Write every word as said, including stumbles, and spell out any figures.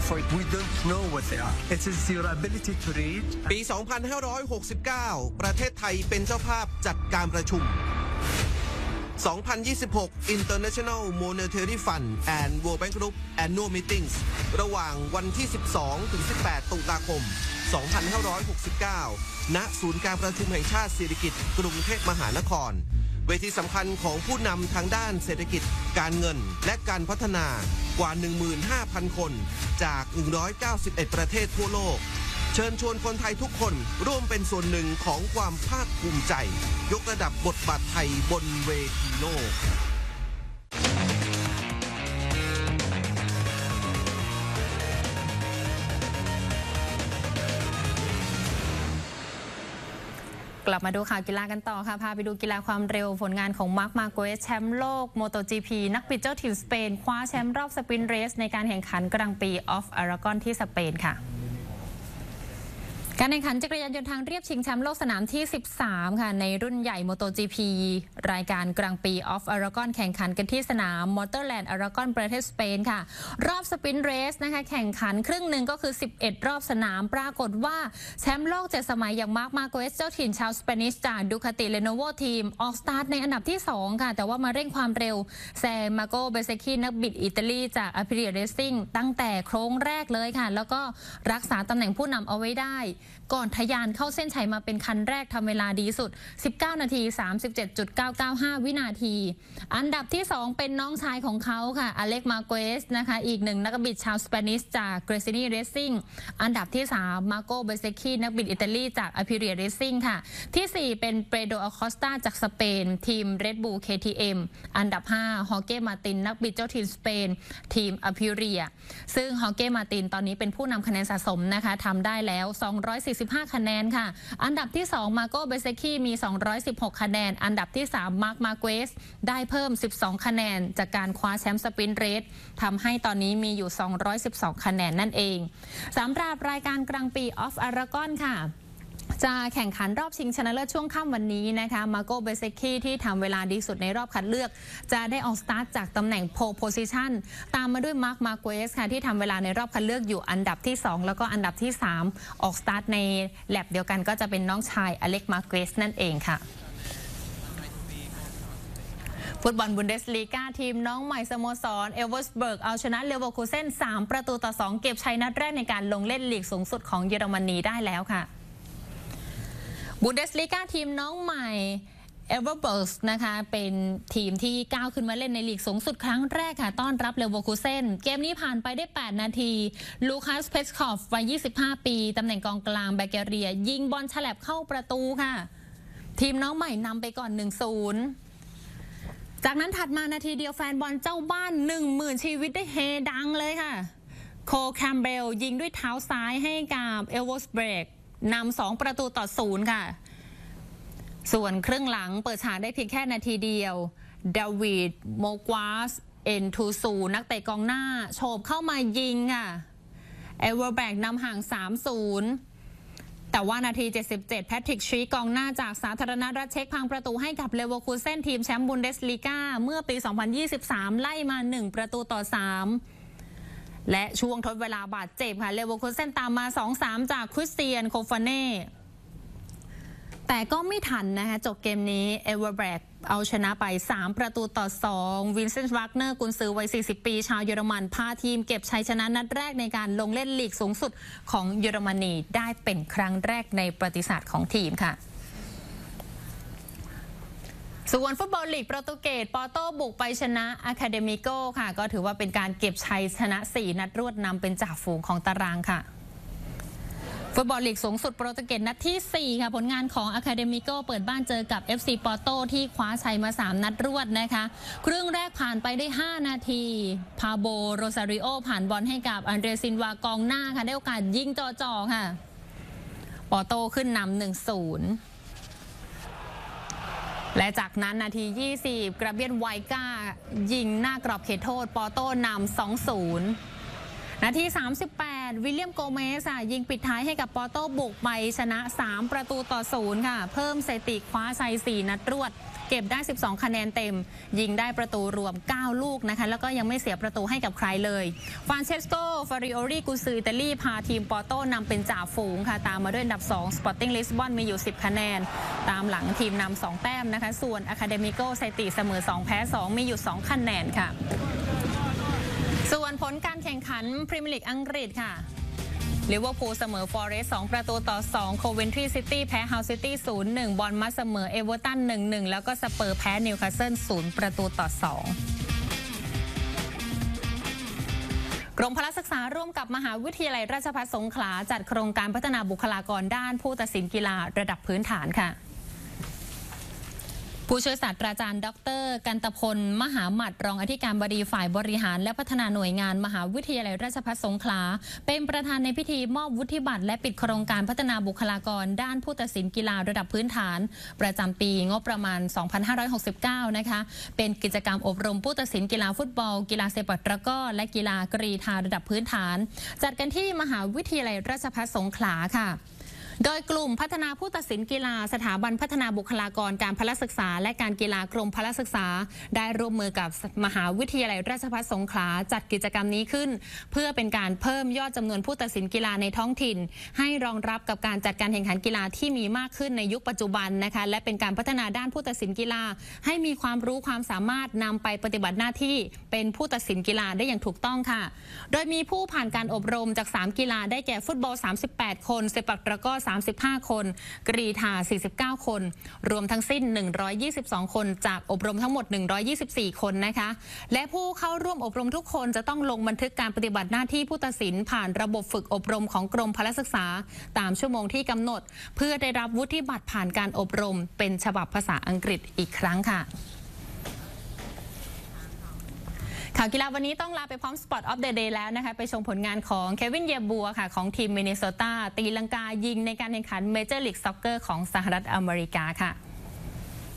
for it. We don't know what they are. It is your ability to read. ปี สองพันห้าร้อยหกสิบเก้า ประเทศไทยเป็นเจ้าภาพจัดการประชุม สองพันยี่สิบหก International Monetary Fund and World Bank Group Annual Meetings ระหว่างวันที่ สิบสองถึงสิบแปด ตุลาคม สองพันห้าร้อยหกสิบเก้า ณ ศูนย์การประชุมแห่งชาติสิริกิติ์กรุงเทพมหานคร เวทีสำคัญของผู้นำทางด้านเศรษฐกิจการเงินและการพัฒนากว่า หนึ่งหมื่นห้าพัน คนจาก หนึ่งร้อยเก้าสิบเอ็ด ประเทศทั่วโลกเชิญชวนคนไทยทุกคนร่วมเป็นส่วนหนึ่งของความภาคภูมิใจยกระดับบทบาทไทยบนเวทีโลกกลับมาดูข่าวกีฬากันต่อค่ะพาไปดูกีฬาความเร็วผลงานของมาร์ค มาร์โกเอสแชมป์โลก โมโต จี พี นักบิดเจ้าถิ่นสเปนคว้าแชมป์รอบสปรินต์เรสในการแข่งขันกรังปีออฟอารากอนที่สเปนค่ะการแข่งขันจักรยานยนต์ทางเรียบชิงแชมป์โลกสนามที่สิบสามค่ะในรุ่นใหญ่ โมโต จี พี รายการกรังปีออฟอารากอนแข่งขันกันที่สนามมอเตอร์แลนด์อารากอนประเทศสเปนค่ะรอบสปรินต์เรสนะคะแข่งขันครึ่งหนึ่งก็คือสิบเอ็ดรอบสนามปรากฏว่าแชมป์โลกเจ็ดสมัยอย่างมาร์ค มาโกเอสเจ้าถิ่นชาวสเปนิชจากดูคาติเลโนโวทีมออกสตาร์ทในอันดับที่สองค่ะแต่ว่ามาเร่งความเร็วแซงมาโกเบเซคีนักบิดอิตาลีจากอ p ิเรีย เรซซิ่งตั้งแต่โค้งแรกเลยค่ะแล้วก็รักษาตำแหน่งผู้นำเอาไว้ได้ก่อนทะยานเข้าเส้นชัยมาเป็นคันแรกทำเวลาดีสุด สิบเก้า นาที สามสิบเจ็ดจุดเก้าเก้าห้า วินาทีอันดับที่สองเป็นน้องชายของเขาค่ะอเล็ก มาโกเอสนะคะอีกหนึ่งนักบิดชาวสเปนิชจากเกรซินีเรซซิ่งอันดับที่สามมาโกเบเซคีนักบิดอิตาลีจากอ p ิเรีย เรซซิ่งค่ะที่สี่เป็นเปโดร อคอสตาจากสเปนทีม Red Bull เค ที เอ็ม อันดับห้าฮอเก้ มาตินนักบิดเจ้าถิ่นสเปนทีมอ p ิเรียซึ่งฮอเก้ มาตินตอนนี้เป็นผู้นำคะแนนสะสมนะคะทำได้แล้วสองร้อยสี่สิบห้าคะแนนค่ะอันดับที่สองมาโกเบเซคีมีสองร้อยสิบหกคะแนนอันดับที่สามมาร์ค มาเกสได้เพิ่มสิบสองคะแนนจากการคว้าแชมป์สปรินต์เรสทำให้ตอนนี้มีอยู่สองร้อยสิบสองคะแนนนั่นเองสำหรับรายการกรังปีออฟอารากอนค่ะจะแข่งขันรอบชิงชนะเลิศช่วงค่ำวันนี้นะคะมาโกเบเซคีที่ทำเวลาดีสุดในรอบคัดเลือกจะได้ออกสตาร์ทจากตำแหน่งโพลโพซิชันตามมาด้วยมาร์ค มาเกสค่ะที่ทำเวลาในรอบคัดเลือกอยู่อันดับที่สองแล้วก็อันดับที่สามออกสตาร์ทในแลปเดียวกันก็จะเป็นน้องชายอเล็ก มาเกสนั่นเองค่ะฟุตบอลบุนเดสลีกาทีมน้องใหม่สโมสรเอลเวอร์สเบิร์กเอาชนะเลเวอร์คูเซ่นสามประตูต่อสองเก็บชัยนัดแรกในการลงเล่นลีกสูงสุดของเยอรมนีได้แล้วค่ะบุนเดสลีกาทีมน้องใหม่เอลเวอร์เบิร์กนะคะเป็นทีมที่ก้าวขึ้นมาเล่นในลีกสูงสุดครั้งแรกค่ะต้อนรับเลเวอร์คูเซ่นเกมนี้ผ่านไปได้แปดนาทีลูคัสเพชคอฟวัยยี่สิบห้าปีตำแหน่งกองกลางแบเกเรียยิงบอลฉลับเข้าประตูค่ะทีมน้องใหม่นำไปก่อน หนึ่งศูนย์ จากนั้นถัดมานาทีเดียวแฟนบอลเจ้าบ้าน หนึ่งหมื่น ชีวิตได้เฮดังเลยค่ะโคแคมเบลยิงด้วยเท้าซ้ายให้กับเอลเวอร์สเบิร์กนำสองประตูต่อศูนย์ค่ะส่วนครึ่งหลังเปิดฉากได้เพียงแค่นาทีเดียวดาวิดโมกวาสเอ็นทูซูนักเตะกองหน้าโฉบเข้ามายิงค่ะเอเวอร์แบกนำห่าง สามศูนย์ แต่ว่านาทีเจ็ดสิบเจ็ดแพทริกชีกองหน้าจากสาธารณรัฐเช็กพังประตูให้กับเลเวอร์คูเซ่นทีมแชมป์บุนเดสลีกาเมื่อปีสองพันยี่สิบสามไล่มาหนึ่งประตูต่อสามและช่วงทดเวลาบาดเจ็บค่ะเลเวอร์คูเซ่นตามมา สองสาม จากคริสเตียนโคฟาเน่แต่ก็ไม่ทันนะคะจบเกมนี้เอเวอร์แบกเอาชนะไปสามประตูต่อสองวินเซนต์ วากเนอร์กุนซือวัยสี่สิบปีชาวเยอรมันพาทีมเก็บชัยชนะนัดแรกในการลงเล่นลีกสูงสุดของเยอรมนีได้เป็นครั้งแรกในประวัติศาสตร์ของทีมค่ะส่วนฟุตบอลลีกโปรตุเกสปอร์โตบุกไปชนะอะคาเดมิโกค่ะก็ถือว่าเป็นการเก็บชัยชนะสี่นัดรวดนำเป็นจ่าฝูงของตารางค่ะฟุตบอลลีกสูงสุดโปรตุเกสนัดที่สี่ค่ะผลงานของอะคาเดมิโกเปิดบ้านเจอกับ เอฟ ซี ปอร์โตที่คว้าชัยมาสามนัดรวดนะคะครึ่งแรกผ่านไปได้ห้านาทีพาโบโรซาริโอผ่านบอลให้กับอันเดรซินวากองหน้าค่ะได้โอกาสยิงจ่อๆค่ะปอร์โตขึ้นนำ หนึ่งศูนย์ และจากนั้นนาทียี่สิบกราเบียนไวก้ายิงหน้ากรอบเขตโทษปอร์โตนำ สองศูนย์ นาทีสามสิบแปดวิลเลียมโกเมสยิงปิดท้ายให้กับปอร์โตบุกไปชนะสามประตูต่อศูนย์ค่ะเพิ่มสถิติคว้าชัยสี่นัดรวดเก็บได้ สิบสอง คะแนนเต็มยิงได้ประตูรวม เก้า ลูกนะคะแล้วก็ยังไม่เสียประตูให้กับใครเลยฟรานเชสโก ฟาริโอรีกุซืออิตาลีพาทีมปอร์โตนำเป็นจ่าฝูงค่ะตามมาด้วยอันดับสอง สปอร์ติ้ง ลิสบอนมีอยู่ สิบ คะแนนตามหลังทีมนำสองแต้มนะคะส่วนอะคาเดมิโกไซติเสมอสองแพ้สองมีอยู่ สอง คะแนนค่ะส่วนผลการแข่งขันพรีเมียร์ลีกอังกฤษค่ะลิเวอร์พูลเสมอฟอเรสต์สองประตูต่อสองโคเวนทรีซิตี้แพ้เฮาซิตี้ ศูนย์หนึ่ง บอร์นมัธเสมอเอเวอร์ตัน หนึ่งหนึ่ง แล้วก็สเปอร์แพ้นิวคาสเซิลศูนย์ประตูต่อสองกรมพละศึกษาร่วมกับมหาวิทยาลัยราชภัฏสงขลาจัดโครงการพัฒนาบุคลากรด้านผู้ตัดสินกีฬาระดับพื้นฐานค่ะผู้ช่วยศาสตราจารย์ดร.กันตพลมหาหมัดรองอธิการบดีฝ่ายบริหารและพัฒนาหน่วยงานมหาวิทยาลัยราชภัฏสงขลาเป็นประธานในพิธีมอบวุฒิบัตรและปิดโครงการพัฒนาบุคลากรด้านผู้ตัดสินกีฬาระดับพื้นฐานประจำปีงบประมาณ สองพันห้าร้อยหกสิบเก้า นะคะเป็นกิจกรรมอบรมผู้ตัดสินกีฬาฟุตบอลกีฬาเซปักตะกร้อและกีฬากรีฑาระดับพื้นฐานจัดกันที่มหาวิทยาลัยราชภัฏสงขลาค่ะโดยกลุ่มพัฒนาผู้ตัดสินกีฬาสถาบันพัฒนาบุคลากรการพละศึกษาและการกีฬากรมพละศึกษาได้ร่วมมือกับมหาวิทยาลัยราชภัฏสงขลาจัดกิจกรรมนี้ขึ้นเพื่อเป็นการเพิ่มยอดจำนวนผู้ตัดสินกีฬาในท้องถิ่นให้รองรับกับการจัดการแข่งขันกีฬาที่มีมากขึ้นในยุคปัจจุบันนะคะและเป็นการพัฒนาด้านผู้ตัดสินกีฬาให้มีความรู้ความสามารถนำไปปฏิบัติหน้าที่เป็นผู้ตัดสินกีฬาได้อย่างถูกต้องค่ะโดยมีผู้ผ่านการอบรมจากสามกีฬาได้แก่ฟุตบอลสามสิบแปดคนเซปักตะกร้อสามสิบห้าคนกรีฑาสี่สิบเก้าคนรวมทั้งสิ้นหนึ่งร้อยยี่สิบสองคนจากอบรมทั้งหมดหนึ่งร้อยยี่สิบสี่คนนะคะและผู้เข้าร่วมอบรมทุกคนจะต้องลงบันทึกการปฏิบัติหน้าที่ผู้ตัดสินผ่านระบบฝึกอบรมของกรมพละศึกษาตามชั่วโมงที่กำหนดเพื่อได้รับวุฒิบัตรผ่านการอบรมเป็นฉบับภาษาอังกฤษอีกครั้งค่ะข่าวกีฬาวันนี้ต้องลาไปพร้อม Spot of the Day แล้วนะคะไปชมผลงานของเควินเยบัวค่ะของทีมมินนิโซตาตีลังกายิงในการแข่งขันเมเจอร์ลีกซ็อกเกอร์ของสหรัฐอเมริกาค่ะ